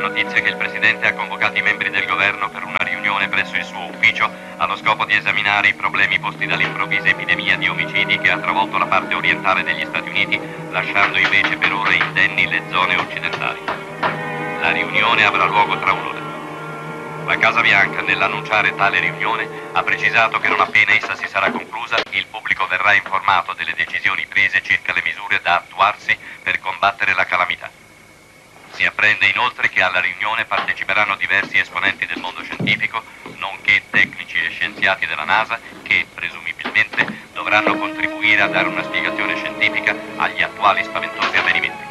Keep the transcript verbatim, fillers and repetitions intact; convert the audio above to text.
notizia che il Presidente ha convocato i membri del governo per una riunione presso il suo ufficio allo scopo di esaminare i problemi posti dall'improvvisa epidemia di omicidi che ha travolto la parte orientale degli Stati Uniti, lasciando invece per ora indenni le zone occidentali. La riunione avrà luogo tra un'ora. La Casa Bianca, nell'annunciare tale riunione, ha precisato che non appena essa si sarà conclusa, il pubblico verrà informato delle decisioni prese circa le misure da attuarsi per combattere la calamità. Si apprende inoltre che alla riunione parteciperanno diversi esponenti del mondo scientifico, nonché tecnici e scienziati della NASA che, presumibilmente, dovranno contribuire a dare una spiegazione scientifica agli attuali spaventosi avvenimenti.